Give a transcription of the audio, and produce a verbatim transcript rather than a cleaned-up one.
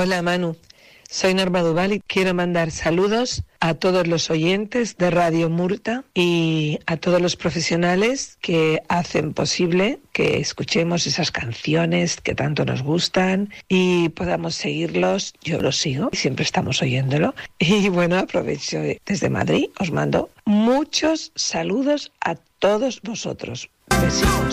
Hola Manu, soy Norma Duval y quiero mandar saludos a todos los oyentes de Radio Murta y a todos los profesionales que hacen posible que escuchemos esas canciones que tanto nos gustan y podamos seguirlos. Yo los sigo, siempre estamos oyéndolo. Y bueno, aprovecho desde Madrid, os mando muchos saludos a todos vosotros. Besitos.